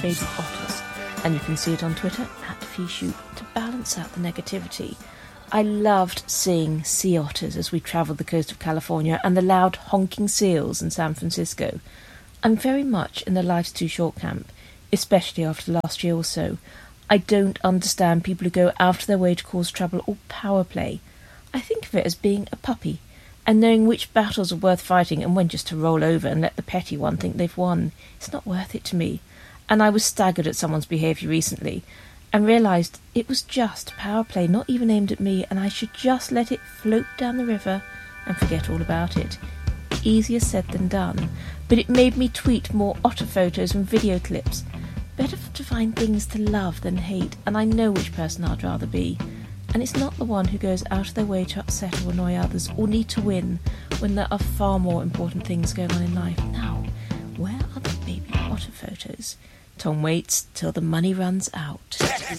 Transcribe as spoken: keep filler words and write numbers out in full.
baby otters, and you can see it on Twitter at Fishoop to balance out the negativity. I loved seeing sea otters as we travelled the coast of California and the loud honking seals in San Francisco. I'm very much in the Life's Too Short camp, especially after the last year or so. I don't understand people who go out of their way to cause trouble or power play. I think of it as being a puppy, and knowing which battles are worth fighting and when just to roll over and let the petty one think they've won. It's not worth it to me. And I was staggered at someone's behaviour recently, and realised it was just power play, not even aimed at me, and I should just let it float down the river and forget all about it. Easier said than done, but it made me tweet more otter photos and video clips. Better to find things to love than hate, and I know which person I'd rather be. And it's not the one who goes out of their way to upset or annoy others or need to win when there are far more important things going on in life. Now, where are the baby otter photos? Tom waits till the money runs out.